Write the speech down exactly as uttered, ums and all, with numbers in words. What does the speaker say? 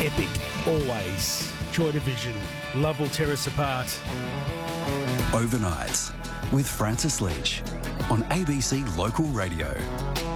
Epic, always. Joy Division, love will tear us apart. Overnights with Francis Leach on A B C Local Radio.